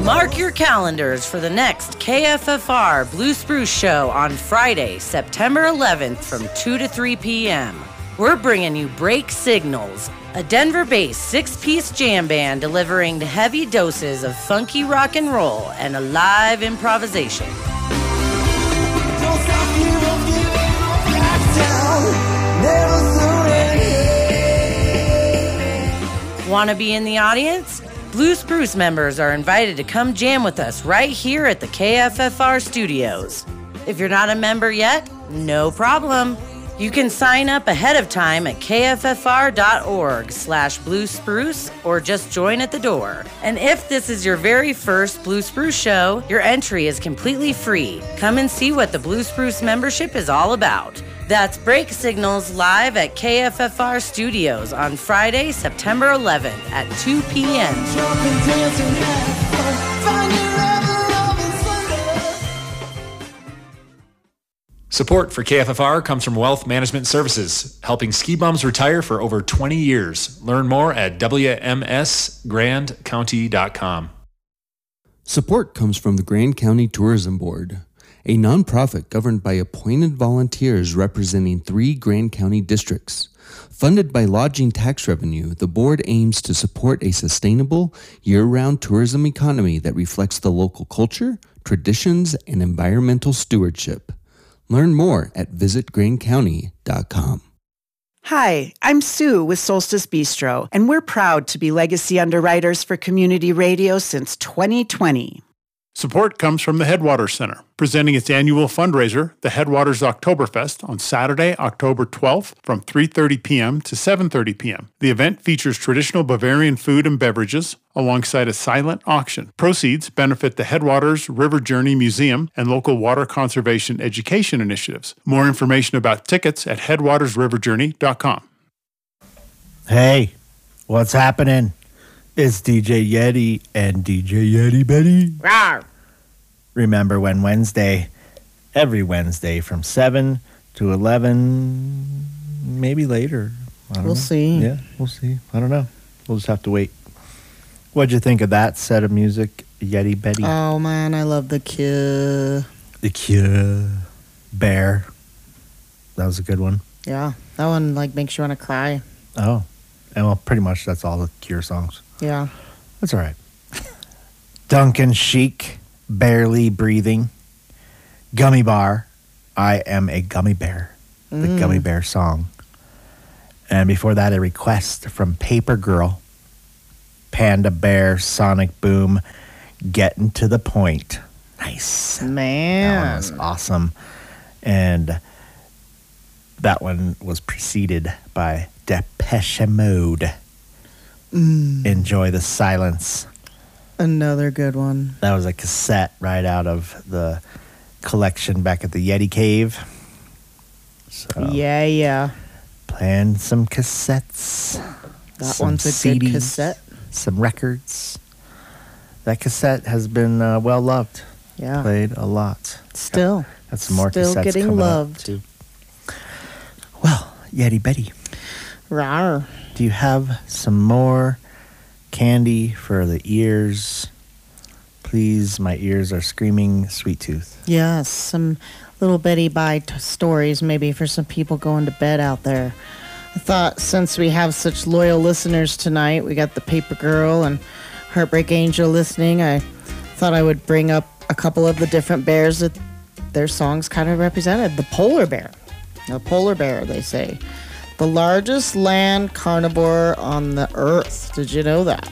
Mark your calendars for the next KFFR Blue Spruce Show on Friday, September 11th from 2 to 3 p.m. We're bringing you Break Signals, a Denver-based 6-piece jam band delivering heavy doses of funky rock and roll and a live improvisation. Want to be in the audience? Blue Spruce members are invited to come jam with us right here at the KFFR studios. If you're not a member yet, no problem. You can sign up ahead of time at kffr.org/Blue Spruce or just join at the door. And if this is your very first Blue Spruce show, your entry is completely free. Come and see what the Blue Spruce membership is all about. That's Break Signals live at KFFR Studios on Friday, September 11th at 2 p.m. Support for KFFR comes from Wealth Management Services, helping ski bums retire for over 20 years. Learn more at WMSGrandCounty.com. Support comes from the Grand County Tourism Board, a nonprofit governed by appointed volunteers representing 3 Grand County districts. Funded by lodging tax revenue, the board aims to support a sustainable, year-round tourism economy that reflects the local culture, traditions, and environmental stewardship. Learn more at visitgrandcounty.com. Hi, I'm Sue with Solstice Bistro, and we're proud to be legacy underwriters for community radio since 2020. Support comes from the Headwaters Center, presenting its annual fundraiser, the Headwaters Oktoberfest, on Saturday, October 12th from 3:30 p.m. to 7:30 p.m. The event features traditional Bavarian food and beverages alongside a silent auction. Proceeds benefit the Headwaters River Journey Museum and local water conservation education initiatives. More information about tickets at headwatersriverjourney.com. Hey, what's happening? It's DJ Yeti and DJ Yeti Betty. Rawr. Remember when every Wednesday from 7 to 11, maybe later. We'll see. Yeah, we'll see. I don't know. We'll just have to wait. What'd you think of that set of music, Yeti Betty? Oh, man, I love The Cure. The Cure. Bear. That was a good one. Yeah, that one makes you want to cry. Oh. And well, pretty much that's all the Cure songs. Yeah. That's all right. Duncan Sheik, Barely Breathing. Gummy Bar, I Am a Gummy Bear. The Gummy Bear song. And before that, a request from Paper Girl. Panda Bear, Sonic Boom, Getting to the Point. Nice. Man. That one was awesome. And that one was preceded by Depeche Mode. Enjoy the Silence. Another good one. That was a cassette right out of the collection back at the Yeti Cave. So Yeah. playing some cassettes. That some one's a CDs, good cassette. Some records. That cassette has been well loved. Yeah. Played a lot. Still. Got some more Still cassettes getting coming loved. up too. Well, Yeti Betty, Rawr. do you have some more candy for the ears? Please, my ears are screaming sweet tooth. Yes, some little bitty bite stories maybe for some people going to bed out there. I thought since we have such loyal listeners tonight, we got the Paper Girl and Heartbreak Angel listening, I thought I would bring up a couple of the different bears that their songs kind of represented. The polar bear. The polar bear, they say. The largest land carnivore on the earth. Did you know that?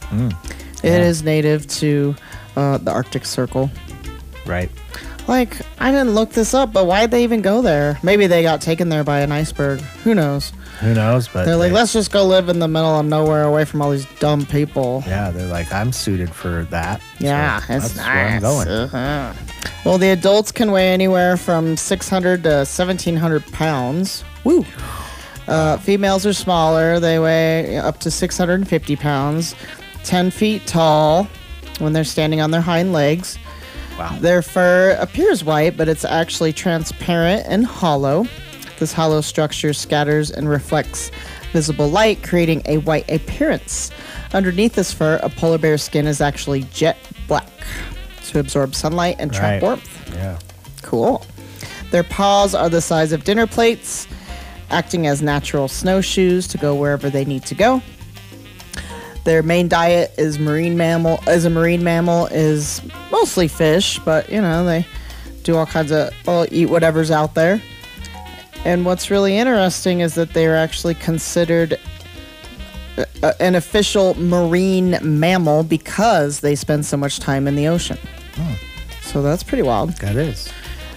It is native to the Arctic Circle. Right. I didn't look this up, but why'd they even go there? Maybe they got taken there by an iceberg. Who knows? Who knows? But They're like, let's just go live in the middle of nowhere away from all these dumb people. Yeah, they're like, I'm suited for that. Yeah, so it's that's where I'm going. Uh-huh. Well, the adults can weigh anywhere from 600 to 1,700 pounds. Woo! Females are smaller. They weigh up to 650 pounds, 10 feet tall when they're standing on their hind legs. Wow. Their fur appears white, but it's actually transparent and hollow. This hollow structure scatters and reflects visible light, creating a white appearance. Underneath this fur, a polar bear's skin is actually jet black to absorb sunlight and trap Right. warmth. Yeah. Cool. Their paws are the size of dinner plates, acting as natural snowshoes to go wherever they need to go. Their main diet is marine mammal. As a marine mammal, is mostly fish, but you know they do all kinds of eat whatever's out there. And what's really interesting is that they're actually considered an official marine mammal because they spend so much time in the ocean. So that's pretty wild. That is.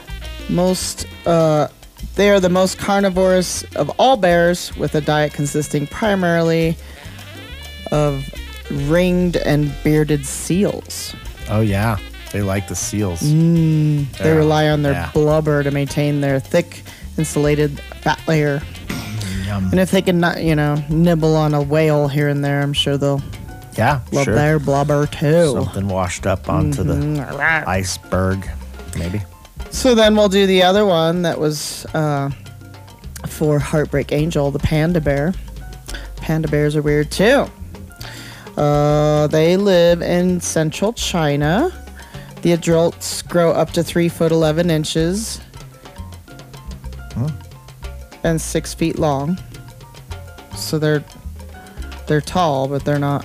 They are the most carnivorous of all bears, with a diet consisting primarily of ringed and bearded seals. Oh, yeah. They like the seals. They rely on their Yeah. blubber to maintain their thick, insulated fat layer. Yum. And if they can, nibble on a whale here and there, I'm sure they'll Yeah, love sure. their blubber too. Something washed up onto the iceberg, maybe. So then we'll do the other one that was for Heartbreak Angel, the panda bear. Panda bears are weird too. They live in central China. The adults grow up to 3 foot 11 inches and 6 feet long. So they're tall, but they're not.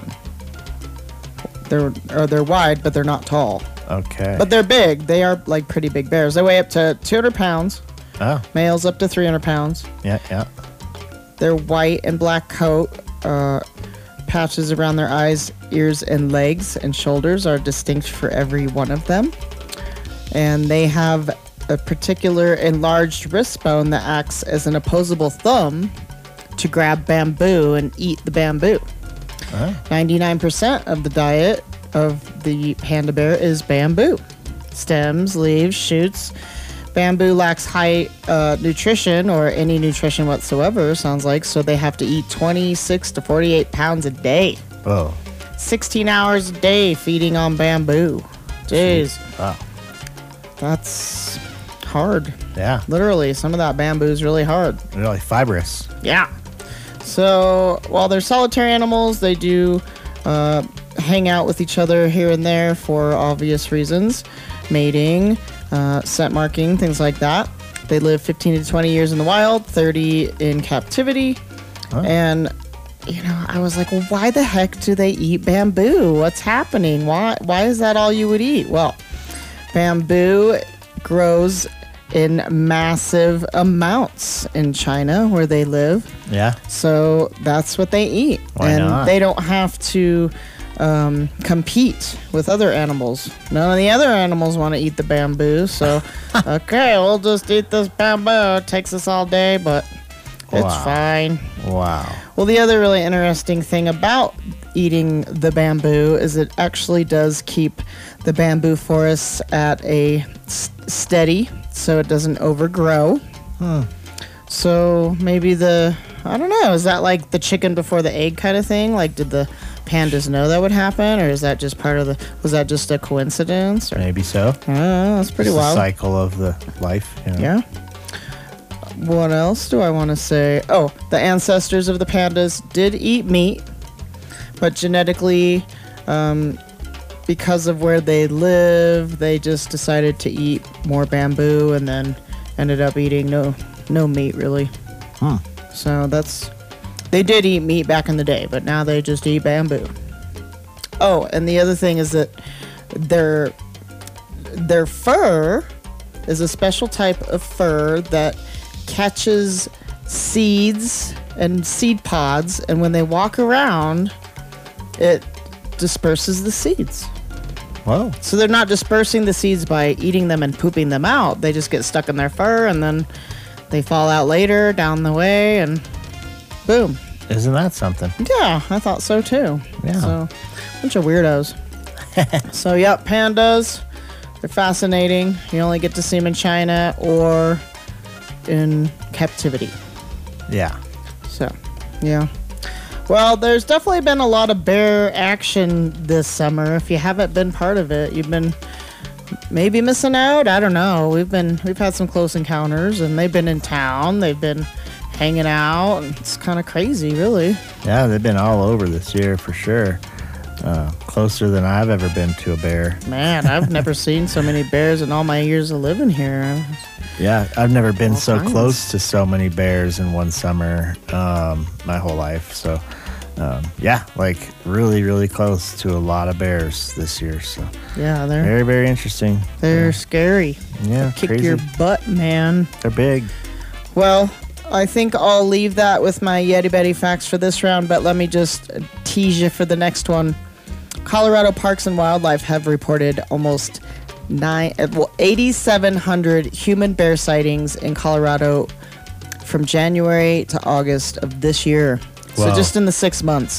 They're wide, but they're not tall. Okay. But they're big. They are like pretty big bears. They weigh up to 200 pounds. Oh, Males up to 300 pounds. yeah, yeah. Their white and black coat, patches around their eyes, ears, and legs and shoulders are distinct for every one of them. And they have a particular enlarged wrist bone that acts as an opposable thumb to grab bamboo and eat the bamboo. 99% of the diet of the panda bear is bamboo. Stems, leaves, shoots. Bamboo lacks high nutrition or any nutrition whatsoever, sounds like, so they have to eat 26 to 48 pounds a day. Oh, 16 hours a day feeding on bamboo. Jeez, wow. that's hard. Yeah, Literally, some of that bamboo is really hard. really fibrous. Yeah. So while they're solitary animals, they do hang out with each other here and there for obvious reasons. Mating, scent marking, things like that. They live 15 to 20 years in the wild, 30 in captivity. And, I was like, well, why the heck do they eat bamboo? What's happening? Why is that all you would eat? Well, bamboo grows in massive amounts in China where they live. Yeah. So that's what they eat. Why and not? they don't have to compete with other animals. None of the other animals want to eat the bamboo. So, okay, we'll just eat this bamboo. It takes us all day, but it's Wow. fine. Wow. Well, the other really interesting thing about eating the bamboo is it actually does keep the bamboo forests at a steady, so it doesn't overgrow. So maybe I don't know, is that like the chicken before the egg kind of thing? Like, did the pandas know that would happen, or is that just was that just a coincidence? Or, Maybe so. I don't know, that's pretty It's the wild. cycle of the life. Yeah. What else do I want to say? Oh, the ancestors of the pandas did eat meat, but genetically, because of where they live, they just decided to eat more bamboo and then ended up eating no meat really. So they did eat meat back in the day, but now they just eat bamboo. Oh, and the other thing is that their fur is a special type of fur that catches seeds and seed pods, and when they walk around, it disperses the seeds. Whoa. So they're not dispersing the seeds by eating them and pooping them out. They just get stuck in their fur, and then they fall out later down the way, and boom. Isn't that something? Yeah, I thought so too. Yeah. So, bunch of weirdos. So, yep, pandas. They're fascinating. You only get to see them in China or in captivity. Yeah. So, yeah. Well, there's definitely been a lot of bear action this summer. If you haven't been part of it, you've been maybe missing out. I don't know. We've had some close encounters, and they've been in town. They've been hanging out. It's kind of crazy, really. Yeah, they've been all over this year for sure. Closer than I've ever been to a bear. Man, I've never seen so many bears in all my years of living here. Yeah, I've never been All so kinds. close to so many bears in one summer my whole life. So, yeah, like really, really close to a lot of bears this year. So, Yeah, they're very, very interesting. scary. Yeah, Kick crazy. your butt, man. They're big. Well, I think I'll leave that with my Yeti Betty facts for this round, but let me just tease you for the next one. Colorado Parks and Wildlife have reported almost 8,700 human bear sightings in Colorado from January to August of this year. So Wow. just in the 6 months,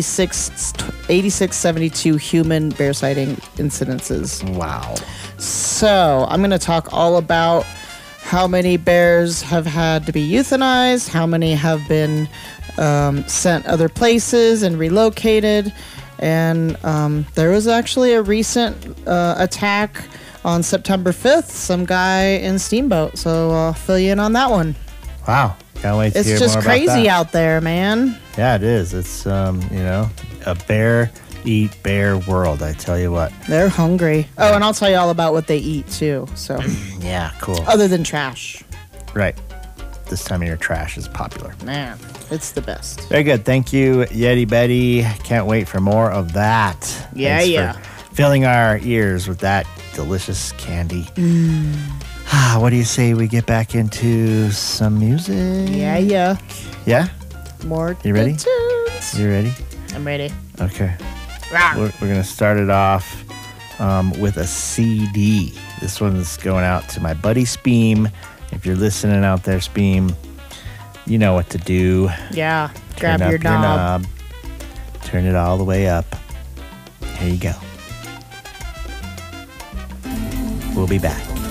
8672 human bear sighting incidences. Wow. So I'm going to talk all about how many bears have had to be euthanized, how many have been sent other places and relocated. And there was actually a recent attack on September 5th, some guy in Steamboat. So I'll fill you in on that one. Wow. Can't wait to It's hear just more about crazy that. out there, man. Yeah, it is. It's, a bear eat bear world, I tell you what. They're hungry. Oh, and I'll tell you all about what they eat, too. So, Yeah, cool. other than trash. Right. This time of year, trash is popular. Man, it's the best. Very good. Thank you, Yeti Betty. Can't wait for more of that. Yeah, Thanks yeah. for filling our ears with that delicious candy. What do you say we get back into some music? Yeah, yeah. Yeah? More You ready? good tunes. You ready? I'm ready. Okay. We're going to start it off with a CD. This one's going out to my buddy Speem. If you're listening out there, Speem, you know what to do. Yeah, grab Turn your up knob. Turn it all the way up. Here you go. We'll be back.